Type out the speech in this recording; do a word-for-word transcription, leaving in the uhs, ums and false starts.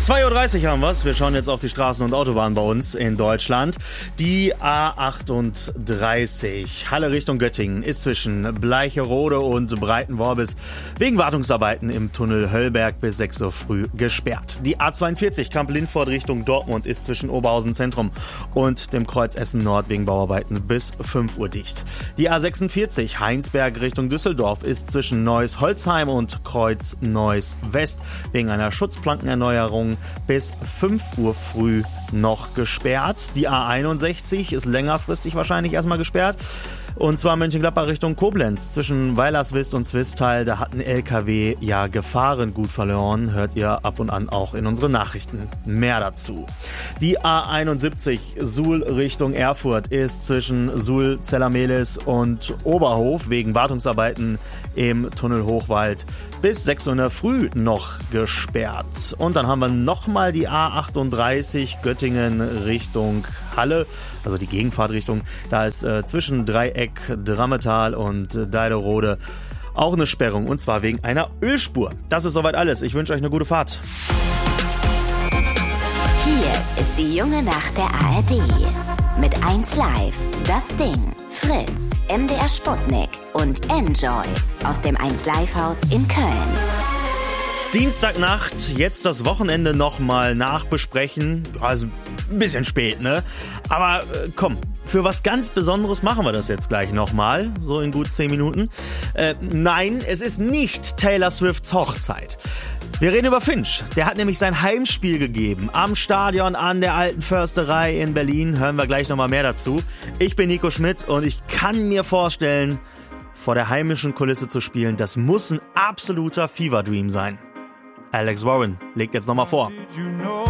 zwei Uhr dreißig haben wir's. Wir schauen jetzt auf die Straßen und Autobahnen bei uns in Deutschland. Die A achtunddreißig, Halle Richtung Göttingen, ist zwischen Bleicherode und Breitenworbis wegen Wartungsarbeiten im Tunnel Höllberg bis sechs Uhr früh gesperrt. Die A zweiundvierzig, Kamp-Lindfort Richtung Dortmund, ist zwischen Oberhausen Zentrum und dem Kreuz Essen Nord wegen Bauarbeiten bis fünf Uhr dicht. Die A sechsundvierzig, Heinsberg Richtung Düsseldorf, ist zwischen Neuss-Holzheim und Kreuz Neuss West wegen einer Schutzplankenerneuerung bis fünf Uhr früh noch gesperrt. Die A einundsechzig ist längerfristig wahrscheinlich erstmal gesperrt. Und zwar Mönchengladbach Richtung Koblenz. Zwischen Weilerswist und Swisttal, da hat ein L K W ja Gefahrengut verloren. Hört ihr ab und an auch in unseren Nachrichten. Mehr dazu. Die A einundsiebzig Suhl Richtung Erfurt ist zwischen Suhl, Zellermehlis und Oberhof wegen Wartungsarbeiten im Tunnel Hochwald bis sechs Uhr in der Früh noch gesperrt. Und dann haben wir nochmal die A achtunddreißig Göttingen Richtung Halle, also die Gegenfahrtrichtung. Da ist äh, zwischen Dreieck, Drammetal und äh, Deilerode auch eine Sperrung, und zwar wegen einer Ölspur. Das ist soweit alles. Ich wünsche euch eine gute Fahrt. Hier ist die junge Nacht der A R D. Mit eins Live, Das Ding, Fritz, M D R Sputnik und Enjoy aus dem eins Live Haus in Köln. Dienstagnacht, jetzt das Wochenende nochmal nachbesprechen. Also ein bisschen spät, ne? Aber äh, komm, für was ganz Besonderes machen wir das jetzt gleich nochmal, so in gut zehn Minuten. Äh, nein, es ist nicht Taylor Swifts Hochzeit. Wir reden über Finch. Der hat nämlich sein Heimspiel gegeben am Stadion an der Alten Försterei in Berlin. Hören wir gleich nochmal mehr dazu. Ich bin Nico Schmidt und ich kann mir vorstellen, vor der heimischen Kulisse zu spielen, das muss ein absoluter Fever Dream sein. Alex Warren legt jetzt nochmal vor.